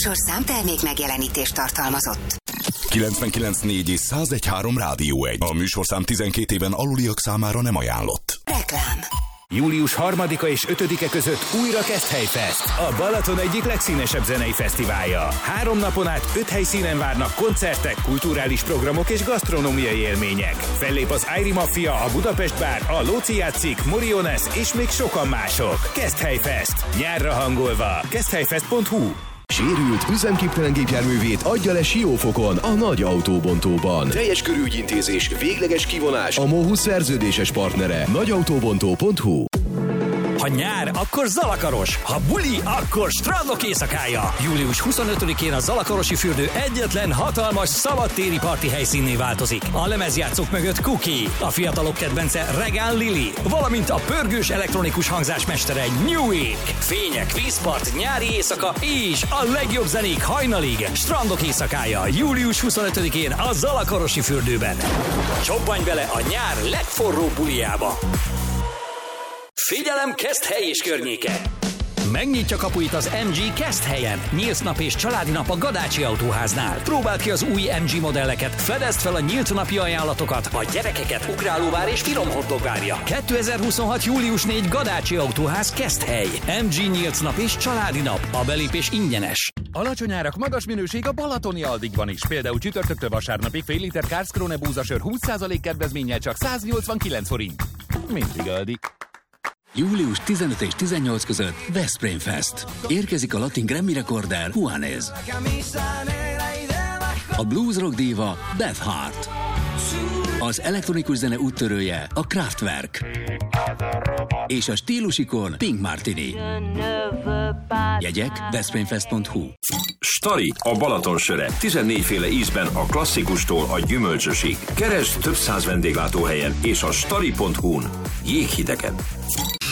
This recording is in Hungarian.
műsorszám termék megjelenítést tartalmazott. 99.4 és 101.3 Rádió 1. A műsorszám 12 éven aluliak számára nem ajánlott. Reklám. Július 3-a és 5-e között újra Keszthely-fest, a Balaton egyik legszínesebb zenei fesztiválja. 3 napon át 5 helyszínen várnak koncertek, kulturális programok és gasztronómiai élmények. Fellép az Airy Mafia, a Budapest Bár, a Lóci játszik, Moriones és még sokan mások. Keszthely-fest. Nyárra hangolva. Keszthelyfest.hu. Sérült, üzemképtelen gépjárművét adja le Siófokon, a nagy autóbontóban. Teljes körű ügyintézés, végleges kivonás, a MOHU szerződéses partnere. nagyautóbontó.hu. Ha nyár, akkor Zalakaros, ha buli, akkor strandok éjszakája. Július 25-én a Zalakarosi fürdő egyetlen hatalmas szabadtéri parti helyszínné változik. A lemezjátszók mögött Cookie, a fiatalok kedvence Regán Lili, valamint a pörgős elektronikus hangzásmestere Newick. Fények, vízpart, nyári éjszaka és a legjobb zenék hajnalig. Strandok éjszakája július 25-én a Zalakarosi fürdőben. Csobbanj bele a nyár legforróbb buliába. Figyelem, Keszthely és környéke! Megnyitja kapuit az MG Keszthelyen. Nyílt nap és családi nap a Gadácsi Autóháznál. Próbáld ki az új MG modelleket, fedezd fel a nyílt napi ajánlatokat, a gyerekeket ugrálóvár és finom hotdog várja. 2026. július 4 Gadácsi Autóház Keszthely. MG nyílt nap és családi nap. A belépés ingyenes. Alacsony árak, magas minőség a Balatoni Aldigban is. Például csütörtöktől vasárnapig fél liter Karlskrone búzasör 20% kedvezménnyel csak 189 forint. Mindig Aldi. Július 15 és 18 között Veszprém Fest. Érkezik a latin Grammy rekorder Juanes. A blues rock díva Beth Hart. Az elektronikus zene úttörője a Kraftwerk. És a stílusikon Pink Martini. Jegyek veszprémfest.hu. Stari, a Balaton söre. 14 féle ízben a klasszikustól a gyümölcsösig. Keresd több száz vendéglátóhelyen és a stari.hu-n jéghidegen.